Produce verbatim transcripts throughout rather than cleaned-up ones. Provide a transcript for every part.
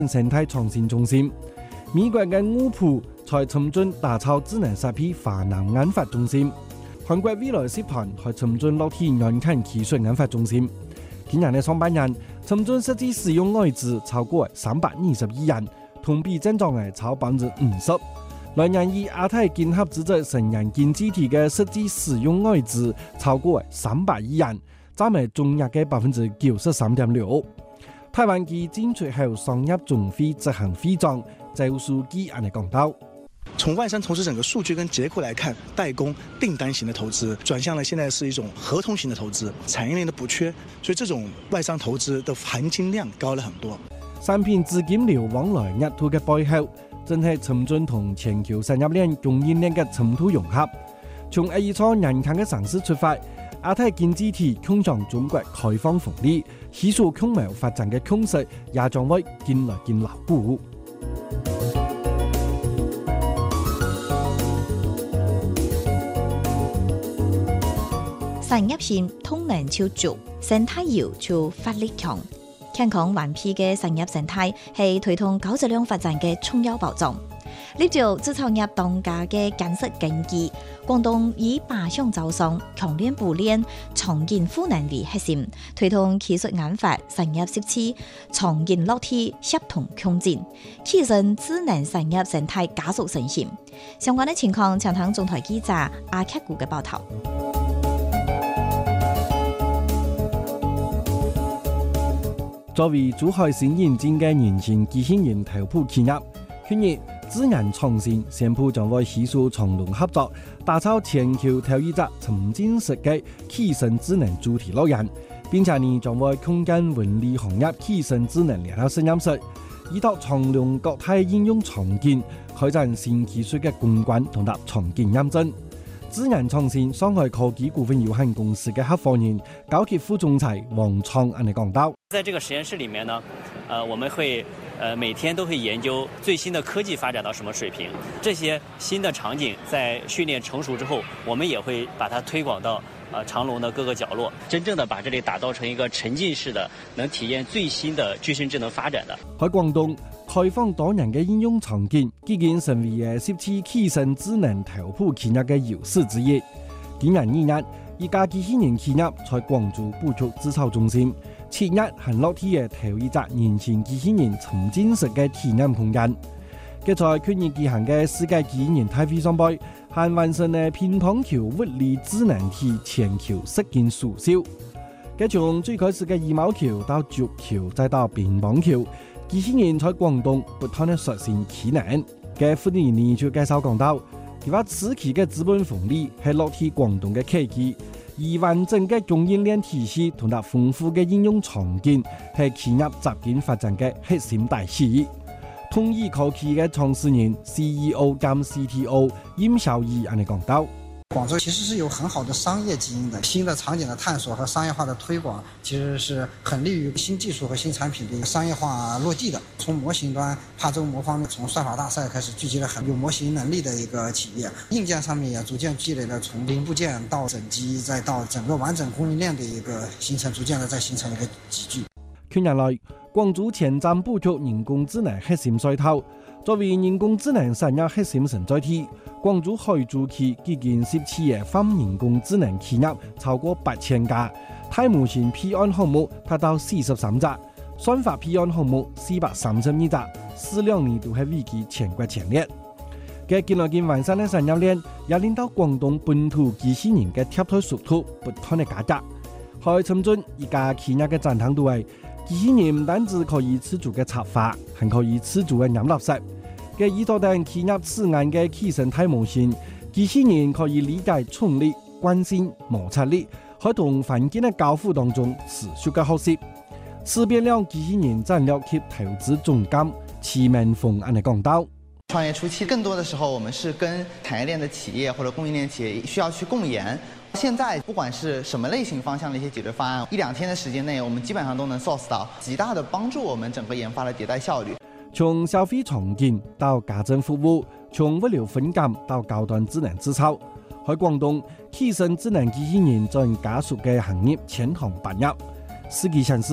生態創新中心。美國嘅烏普在深圳打造智能設備華南研發中心。韓國未來集團在深圳落地軟件技術研發中心。今年嘅上半年，深圳實際使用外資超過三百二十億元，同比增長係超百分之五十。來年以亞太經合組織成員經濟體嘅實際使用外資超過三百億元，佔係總額嘅百分之九十三點六。台灣嘅進出口商業總會執行會長周書記安尼講到。 從外商投資整個數據跟結構來看，代工訂單型的投資轉向了，現在是一種合同型的投資，產業鏈的不缺，所以這種外商投資的含金量高了很多。 產品資金流往來熱度嘅背後，正係深圳同全球產業鏈供應鏈嘅深度融合。從二二初人強嘅城市出發，亞太經濟體共享中國開放紅利，攜手共謀發展嘅共識也將會漸來漸牢固。 產業線通能超足，生態要超發力強。健康環保嘅產業生態係推動高質量發展嘅重要保障。呢條製造業當家嘅建設根基，廣東以靶向招商、強鏈補鏈、創建賦能為核心，推動技術研發、產業設置、創建落地協同共進，提升智能產業生態加速成型。相關嘅情況，請聽中台記者阿克古嘅報道。 作為珠海新引進嘅年輕機器人頭部企業，去年智能創新宣布將會攜手長隆合作，打造全球頭一隻沉浸式嘅起身智能主題樂園，並且呢將會空間文理行業起身智能聯合實驗室，依託長隆國泰應用場景，開展新技術嘅攻關同埋場景驗證。智能創新上海科技股份有限公司嘅合夥人、高級副總裁王創安尼講到。 在這個實驗室裡面呢，呃，我們會呃每天都會研究最新的科技發展到什麼水平。這些新的場景在訓練成熟之後，我們也會把它推廣到呃長隆的各個角落，真正的把這裡打造成一個沉浸式的，能體驗最新的具身智能發展的。 喺廣東開放多人嘅應用場景，已經成為嘅十七起身智能頭部企業嘅優勢之一。今年二月，一家機器人企業在廣州布局製造中心，設一行落地嘅頭一隻年輕機器人沉浸式嘅體驗空間。佢在去年舉行嘅世界機器人大會上邊，還完成嘅乒乓球物理智能體全球實景首秀。佢從最開始嘅羽毛球到足球，再到乒乓球，機器人在廣東不斷嘅實現技能。嘅負責人就介紹講到，佢話此期嘅資本紅利係落地廣東嘅契機，而完整嘅供應鏈體系同埋豐富嘅應用場景係企業集體發展嘅核心大勢。通義科技嘅創始人 C E O 兼 C T O 殷小義安尼講到。 廣州其實是有很好的商業基因的，新的場景的探索和商業化的推廣，其實是很利於新技術和新產品的商業化落地的。從模型端，琶洲模方面從算法大賽開始聚集了很有模型能力的一個企業，硬件上面也逐漸積累了從零部件到整機，再到整個完整供應鏈的一個形成，逐漸的再形成一個集聚。 近年來，廣州前瞻布局人工智能核心賽道，作為人工智能產業核心所在地，廣州海珠區已經涉企業泛人工智能企業超過八千家，大模型批案項目達到四十三隻，算法批案項目四百三十二隻，四兩年都係位居全國前列。嘅近來見完善嘅產業鏈，也令到廣東本土機器人嘅貼台速度不斷嘅加價。喺深圳一家企業嘅讚嘆度係，機器人唔單止可以自主嘅策劃，還可以自主嘅飲垃圾。嘅依托等企業自研嘅起身大模型，機器人可以理解衝力、慣性、摩擦力，喺同環境嘅交互當中持續嘅學習。此變量機器人戰略及投資總監齊明峰安尼講到。 創業初期，更多的時候我們是跟產業鏈的企業或者供應鏈企業需要去共研。現在不管是什麼類型方向的一些解決方案，一兩天的時間內，我們基本上都能 source 到，極大的幫助我們整個研發的迭代效率。 從消費場景到家政服務，從物流分揀到高端智能製造，喺廣東起身智能機器人正加速嘅行業千行百業。司機顯示，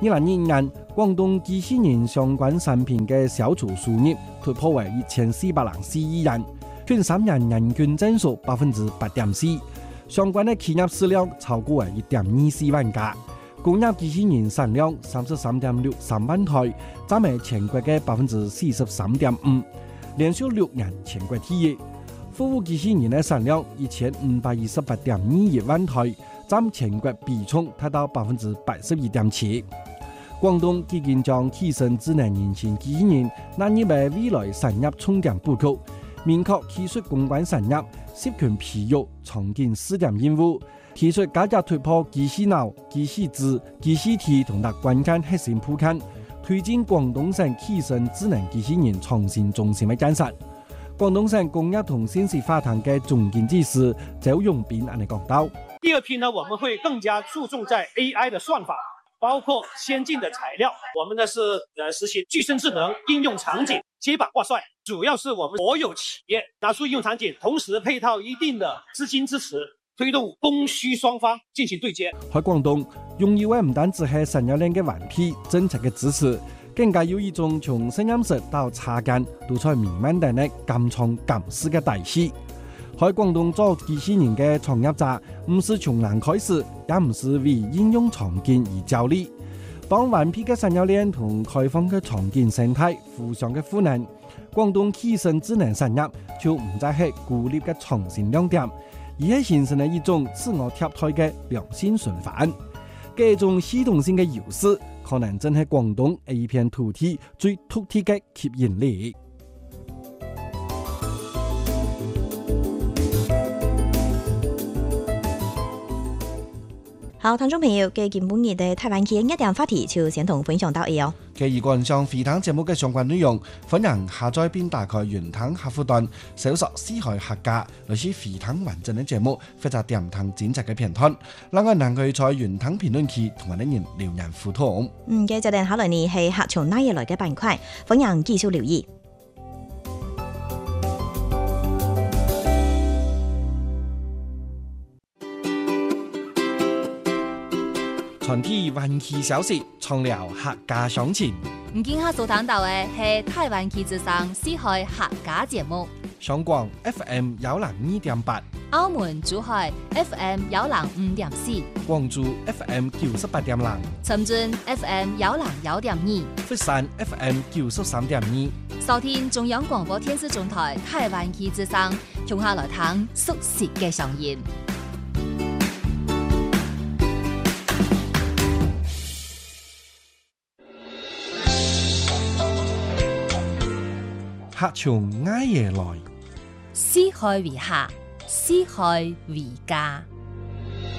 二零二一年，廣東機器人相關產品嘅銷售數額突破為一千四百零四億元，全三年人均增速百分之八點四。相關嘅企業數量超過為一點二四萬家。工業機器人產量三十三點六三萬台，佔係全國嘅百分之四十三點五，連續六年全國第一。服務機器人嘅產量一千五百二十八點二一萬台，佔全國比重達到百分之八十一點七。廣東已經將提升智能人形機器人納入為未來產業重點布局，明確技術攻關產業涉權培育創建試點任務，提出價值突破機器腦、機器智、機器體同達關鍵核心鋪墊，推進廣東省提升智能機器人創新中心嘅建設。廣東省工業同信息化堂嘅總經濟師周永斌安尼講到： 第二批呢，我們會更加注重在 A I 的算法，包括先進的材料，我們呢是呃實行具身智能應用場景接板掛帥，主要是我們國有企業拿出應用場景，同時配套一定的資金支持，推動供需雙方進行對接。 喺廣東，用以為唔單止係產業鏈嘅環批政策嘅支持，更加有一種從實驗室到插件都在彌漫等嘅敢創敢試嘅大氣。喺廣東做機器人嘅創業者，唔是從零開始，也唔是為應用場景而焦慮。當環批嘅產業鏈同開放嘅場景生態互相嘅賦能，廣東提升智能產業就唔再係孤立嘅創新亮點，而係形成了一種自我貼台嘅良性循環。這種系統性嘅優勢，可能真係廣東一片土地最獨特嘅吸引力。 好，聽眾朋友，嘅今半日嘅台灣企業一點話題就先同分享到呢哦。 嘅如果上飛騰節目嘅相關內容，歡迎下載並打開雲騰客戶端，搜索四海客家，來是飛騰完整嘅節目，或者點騰剪輯嘅片段。另外，能夠在雲騰評論區同我哋人留言互動。 嗯，嘅就定下來呢係客從哪嘢來嘅板塊，歡迎繼續留意。 全體灣區消息，從了客家鄉情。 唔見下所談到嘅係台灣區之上四海客家節目。 香港 F M 幺零二點八， 澳門珠海 F M 幺零五點四， 廣州 F M 九十八點零， 深圳 F M 幺零幺點二， 佛山 F M 九十三點二。 收聽中央廣播電視總台台灣區之上，從下來聽熟悉嘅聲音。 客從埃耶來， 四海為客，四海為家。